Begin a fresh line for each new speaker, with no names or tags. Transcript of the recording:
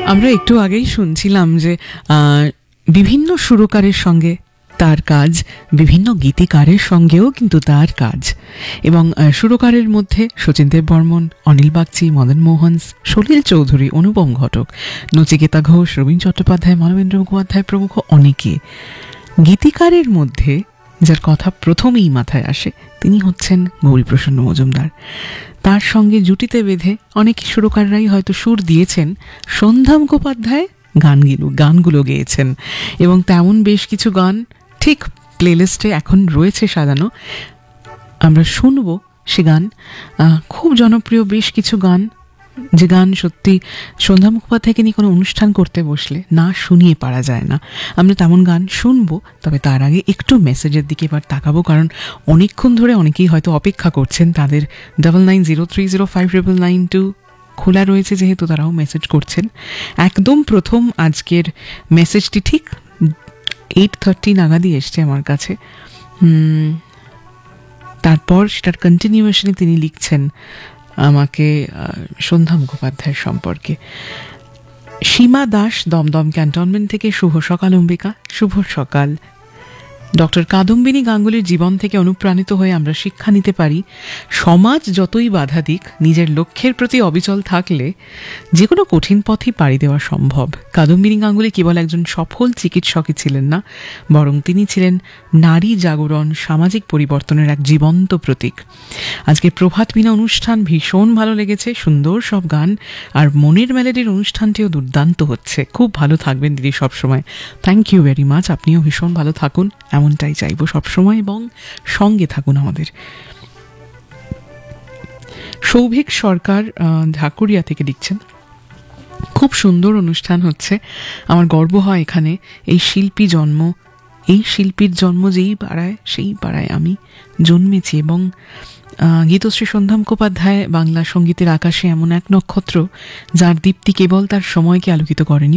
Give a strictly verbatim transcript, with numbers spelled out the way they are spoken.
আমরা একটু আগেই শুনছিলাম যে বিভিন্ন সুরকারের সঙ্গে তার কাজ, বিভিন্ন গীতিকারের সঙ্গেও কিন্তু তার কাজ। এবং সুরকারের মধ্যে শচীন দেববর্মন, অনিল বাগচি, মদন মোহন, সলিল চৌধুরী, অনুপম ঘটক, নচিকেতা ঘোষ, রবীন চট্টোপাধ্যায়, মানবেন্দ্র মুখোপাধ্যায় প্রমুখ অনেকে। গীতিকারের মধ্যে যার কথা প্রথমেই মাথায় আসে তিনি হচ্ছেন গৌরীপ্রসন্ন মজুমদার। তার সঙ্গে জুটিতে বেঁধে অনেক সুরকাররাই হয়তো সুর দিয়েছেন, সন্ধ্যা মুখোপাধ্যায় গানগুলো গানগুলো গেয়েছেন এবং তেমন বেশ কিছু গান ঠিক প্লেলিস্টে এখন রয়েছে সাজানো। আমরা শুনবো সে গান, খুব জনপ্রিয় বেশ কিছু গান, যে গান সত্যি সন্ধ্যা মুখোপাধ্যায়কে নিয়ে কোনো অনুষ্ঠান করতে বসলে না শুনিয়ে পারা যায় না। আমরা তেমন গান শুনবো, তবে তার আগে একটু মেসেজের দিকে এবার তাকাবো, কারণ অনেকক্ষণ ধরে অনেকেই হয়তো অপেক্ষা করছেন। তাদের double nine zero three zero five triple nine two খোলা রয়েছে, যেহেতু তারাও মেসেজ করছেন। একদম প্রথম আজকের মেসেজটি ঠিক এইট থার্টি নাগাদই এসছে আমার কাছে। তারপর সেটার কন্টিনিউয়েশনে তিনি লিখছেন আমাকে সন্ধ্যা মুখোপাধ্যায়ের সম্পর্কে। সীমা দাস দমদম ক্যান্টনমেন্ট থেকে শুভ সকাল অম্বিকা। শুভ সকাল। ডক্টর কাদম্বিনী গাঙ্গুলির জীবন থেকে অনুপ্রাণিত হয়ে আমরা শিক্ষা নিতে পারি, সমাজ যতই বাধা দিক, নিজের লক্ষ্যের প্রতি অবিচল থাকলে যে কোনো কঠিন পথই পাড়ি দেওয়া সম্ভব। কাদম্বিনী গাঙ্গুলি কেবল একজন সফল চিকিৎসকই ছিলেন না, বরং তিনি ছিলেন নারী জাগরণ, সামাজিক পরিবর্তনের এক জীবন্ত প্রতীক। আজকে প্রভাত বিনা অনুষ্ঠান ভীষণ ভালো লেগেছে, সুন্দর সব গান, আর মনের মেলোডির অনুষ্ঠানটিও দুর্দান্ত হচ্ছে। খুব ভালো থাকবেন দিদি সবসময়। Thank you very much. আপনিও ভীষণ ভালো থাকুন, এমনটাই চাইবো সবসময়, এবং সঙ্গে থাকুন আমাদের। সৌভিক সরকার ঢাকুরিয়া থেকে লিখছেন, খুব সুন্দর অনুষ্ঠান হচ্ছে, আমার গর্ব হয় এখানে এই শিল্পী জন্ম এই শিল্পীর জন্ম যেই পাড়ায় সেই পাড়ায় আমি জন্মেছি। এবং গীতশ্রী সন্ধ্যা মুখোপাধ্যায় বাংলা সঙ্গীতের আকাশে এমন এক নক্ষত্র যার দীপ্তি কেবল তার সময়কে আলোকিত করেনি,